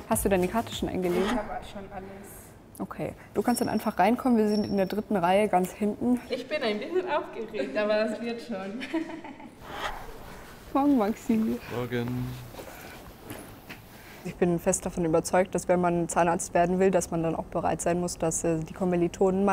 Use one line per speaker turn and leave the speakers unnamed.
Hast du deine Karte schon eingelesen?
Ich habe schon alles.
Okay. Du kannst dann einfach reinkommen. Wir sind in der 3. Reihe ganz hinten.
Ich bin ein bisschen aufgeregt, aber es wird schon.
Morgen, Maxi.
Morgen.
Ich bin fest davon überzeugt, dass wenn man Zahnarzt werden will, dass man dann auch bereit sein muss, dass die Kommilitonen